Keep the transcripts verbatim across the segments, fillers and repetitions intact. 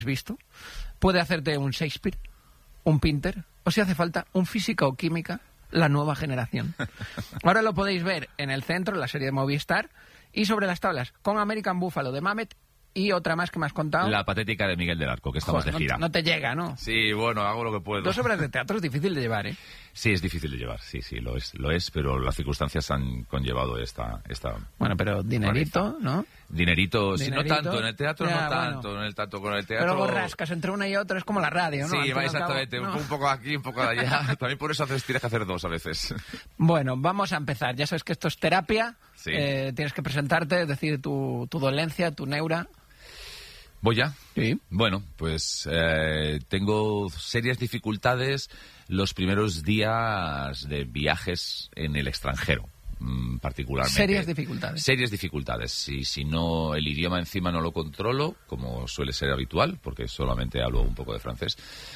visto, puede hacerte un Shakespeare, un Pinter, o si hace falta, un física o química, la nueva generación. Ahora lo podéis ver en el centro, en la serie de Movistar, y sobre las tablas, con American Buffalo de Mamet y otra más que me has contado. La patética de Miguel del Arco, que estamos Joder, de gira. No, no te llega, ¿no? Sí, bueno, hago lo que puedo. Dos obras de teatro es difícil de llevar, ¿eh? Sí, es difícil de llevar, sí, sí, lo es, lo es, pero las circunstancias han conllevado esta... esta bueno, pero dinerito, ¿no? Dinerito, sí, Dinerito. no tanto, en el teatro Ya, no tanto, bueno. en el tanto con el teatro... Pero borrascas entre una y otra, es como la radio, ¿no? Al Sí, fin va y al cabo, exactamente, ¿no? un poco aquí, un poco allá. También por eso haces, tienes que hacer dos a veces. Bueno, vamos a empezar. Ya sabes que esto es terapia. Sí. Eh, tienes que presentarte, decir tu, tu dolencia, tu neura. ¿Voy ya? Sí. Bueno, pues eh, tengo serias dificultades los primeros días de viajes en el extranjero, mmm, particularmente. Serias dificultades. Serias dificultades. Si, si no, el idioma encima no lo controlo, como suele ser habitual, porque solamente hablo un poco de francés,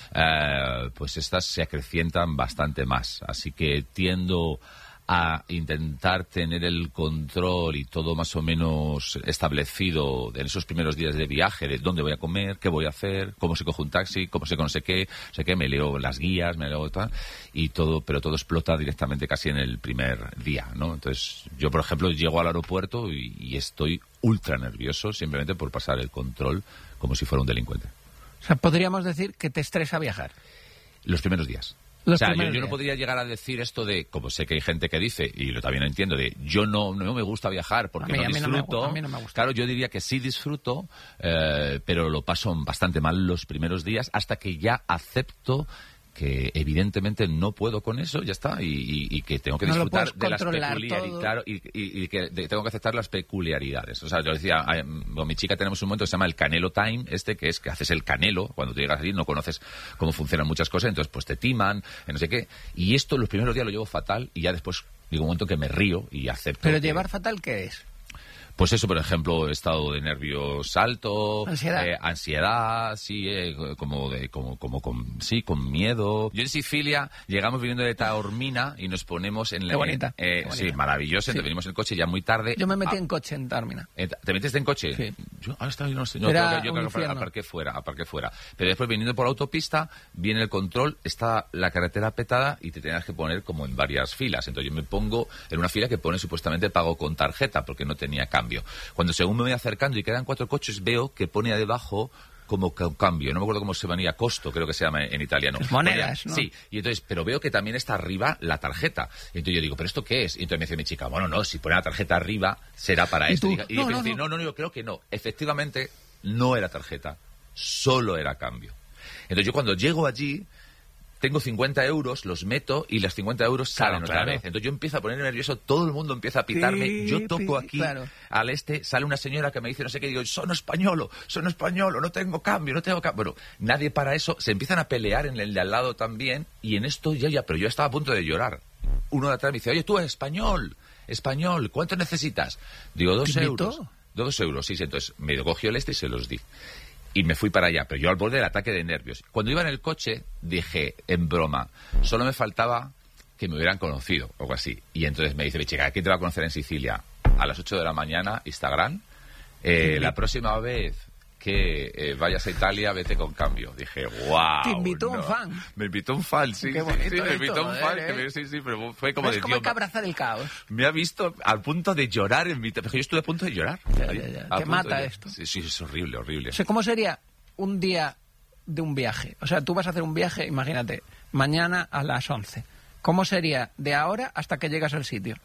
eh, pues estas se acrecientan bastante más. Así que tiendo a intentar tener el control y todo más o menos establecido en esos primeros días de viaje, de dónde voy a comer, qué voy a hacer, cómo se coge un taxi, cómo se conoce qué, sé qué, me leo las guías, me leo tal, y todo, pero todo explota directamente casi en el primer día, ¿no? Entonces, yo, por ejemplo, llego al aeropuerto y, y estoy ultra nervioso simplemente por pasar el control como si fuera un delincuente. O sea, podríamos decir que te estresa viajar. Los primeros días. Los o sea, yo, primeros yo no días. podría llegar a decir esto de, como sé que hay gente que dice, y lo también lo entiendo, de yo no, no me gusta viajar porque A mí- no a mí no me- disfruto. a mí no me gusta. Claro, yo diría que sí disfruto, eh, pero lo paso bastante mal los primeros días hasta que ya acepto que evidentemente no puedo con eso, ya está, y, y, y que tengo que No lo disfrutar puedes de las controlar peculiaridades, todo. claro, y, y- y que de- tengo que aceptar las peculiaridades. O sea, yo decía, ay, con mi chica tenemos un momento que se llama el Canelo Time, este que es que haces el canelo, cuando tú llegas allí no conoces cómo funcionan muchas cosas, entonces pues te timan, eh, no sé qué, y esto los primeros días lo llevo fatal y ya después digo un momento que me río y acepto. Pero que- llevar fatal, ¿qué es? Pues eso, por ejemplo, estado de nervios alto, Ansiedad. eh, ansiedad, sí, eh, como de, como, como, con, sí, con miedo. Yo en Sicilia llegamos viniendo de Taormina y nos ponemos en la, Qué bonita, eh, qué sí, bonita. maravilloso. Sí. Entonces venimos en el coche ya muy tarde. Yo me metí Ah, en coche en Tármina. eh, ¿Te metiste en coche? Sí. Yo ahora está, yo no sé. No, Era creo que yo un creo que infierno. aparqué fuera, aparqué fuera. Pero después viniendo por la autopista, viene el control, está la carretera petada y te tenías que poner como en varias filas. Entonces yo me pongo en una fila que pone supuestamente pago con tarjeta porque no tenía cambio. Cuando según me voy acercando y quedan cuatro coches, veo que pone debajo como ca- cambio, no me acuerdo cómo se venía, costo, creo que se llama en italiano. Es monedas, Ponía- ¿no? Sí, y entonces, pero veo que también está arriba la tarjeta. Y entonces yo digo, ¿pero esto qué es? Y entonces me dice mi chica, bueno, no, si pone la tarjeta arriba, será para ¿Y esto. tú? Y, y No, yo no, pensé, no. no, no, no, yo creo que no. Efectivamente, no era tarjeta, solo era cambio. Entonces yo cuando llego allí, tengo cincuenta euros, los meto y las cincuenta euros Claro, salen otra claro. vez. Entonces yo empiezo a ponerme nervioso, todo el mundo empieza a pitarme, Pi, yo toco pi, aquí claro. al este, sale una señora que me dice no sé qué, digo, sono españolo, sono españolo, no tengo cambio, no tengo cambio. Bueno, nadie para eso, se empiezan a pelear en el de al lado también y en esto ya, ya, pero yo estaba a punto de llorar. Uno de atrás me dice, oye, tú, español, español, ¿cuánto necesitas? Digo, dos ¿Te euros. invitó? Dos euros, sí, sí, entonces me cogió el este y se los di. Y me fui para allá, pero yo al borde del ataque de nervios. Cuando iba en el coche, dije, en broma, solo me faltaba que me hubieran conocido, o algo así. Y entonces me dice, mi chica, ¿quién te va a conocer en Sicilia? A las ocho de la mañana, Instagram. Eh, la próxima vez que eh, vayas a Italia, vete con cambio. Dije, wow. Te invitó un fan. Me invitó un fan, sí. Qué sí, bonito sí, me esto, invitó un joder, fan. ¿eh? Que me, sí, sí, pero fue como ¿Ves de cómo hay Dios, que abrazar el caos? me ha visto al punto de llorar en mi... Porque yo estuve a punto de llorar. Ya, Ahí, ya, ya. a Te punto mata de- esto. Sí, sí, es horrible, horrible. O sea, ¿cómo sería un día de un viaje? O sea, tú vas a hacer un viaje, imagínate, mañana a las once. ¿Cómo sería de ahora hasta que llegas al sitio?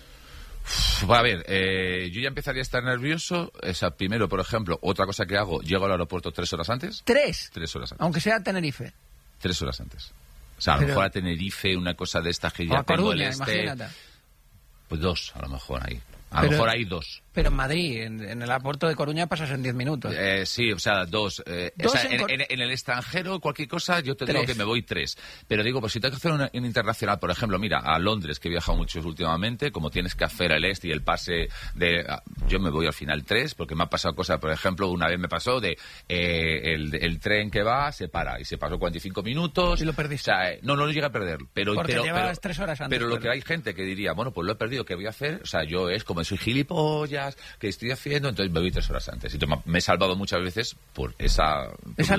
Uf, a ver, eh, yo ya empezaría a estar nervioso. O sea, primero, por ejemplo, otra cosa que hago, llego al aeropuerto tres horas antes. ¿Tres? Tres horas antes. Aunque sea Tenerife. Tres horas antes. O sea, a lo Pero- mejor a Tenerife, una cosa de estas que O ya a tengo el Coruña, este... imagínate. Pues dos, a lo mejor ahí. A lo Pero- mejor hay dos. Pero en Madrid, en, en el aeropuerto de Coruña, pasas en diez minutos. Eh, sí, o sea, dos. Eh, Dos o sea, en en, Cor- en- en el extranjero, cualquier cosa, yo te digo Tres. que me voy tres. Pero digo, pues si tengo que hacer una, una internacional, por ejemplo, mira, a Londres, que he viajado mucho últimamente, como tienes que hacer el este y el pase de... ah, yo me voy al final tres, porque me ha pasado cosas, por ejemplo, una vez me pasó de eh, el, el tren que va, se para, y se pasó cuarenta y cinco minutos. Y lo perdiste. O sea, eh, no, no lo llegué a perder. Pero, Porque pero, llevabas pero- tres horas antes, Pero lo pero- que hay gente que diría, bueno, pues lo he perdido, ¿qué voy a hacer? O sea, yo es como soy gilipollas, horas, ¿qué estoy haciendo? Entonces me voy tres horas antes. Y me he salvado muchas veces por esa... Esa